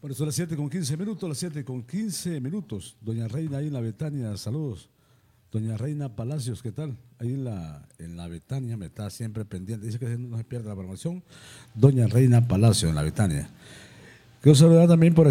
Bueno, son las 7:15, las 7:15. Doña Reina ahí en la Betania, saludos. Doña Reina Palacios, ¿qué tal? Ahí en la Betania me está siempre pendiente. Dice que no se pierde la programación. Doña Reina Palacios en la Betania. Quiero saludar también por